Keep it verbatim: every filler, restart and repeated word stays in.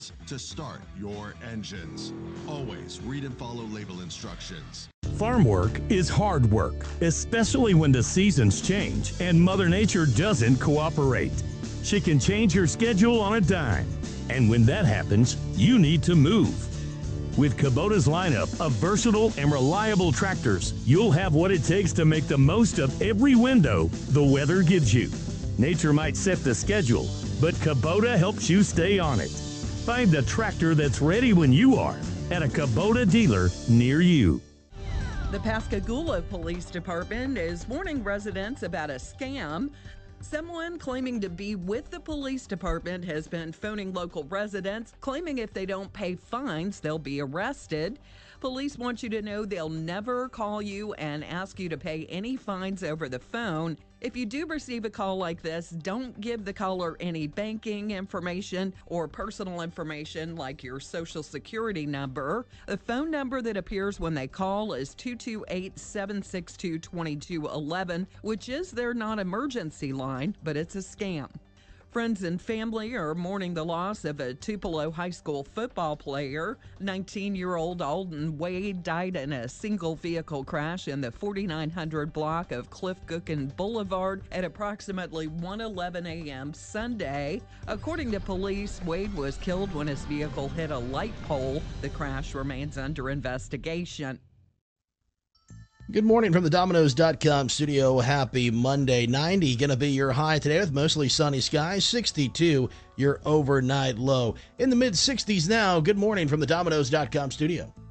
to start your engines. Always read and follow label instructions. Farm work is hard work, especially when the seasons change and Mother Nature doesn't cooperate. She can change your schedule on a dime, and when that happens, you need to move. With Kubota's lineup of versatile and reliable tractors, you'll have what it takes to make the most of every window the weather gives you. Nature might set the schedule, but Kubota helps you stay on it. Find the tractor that's ready when you are at a Kubota dealer near you. The Pascagoula Police Department is warning residents about a scam. Someone claiming to be with the police department has been phoning local residents, claiming if they don't pay fines, they'll be arrested. Police want you to know they'll never call you and ask you to pay any fines over the phone. If you do receive a call like this, don't give the caller any banking information or personal information like your social security number. The phone number that appears when they call is two two eight, seven six two, two two one one, which is their non-emergency line, but it's a scam. Friends and family are mourning the loss of a Tupelo High School football player. nineteen-year-old Alden Wade died in a single-vehicle crash in the forty-nine hundred block of Cliff Gookin Boulevard at approximately one eleven a.m. Sunday. According to police, Wade was killed when his vehicle hit a light pole. The crash remains under investigation. Good morning from the Domino's dot com studio. Happy Monday. ninety going to be your high today with mostly sunny skies. sixty-two your overnight low. In the mid sixties now. Good morning from the Domino's dot com studio.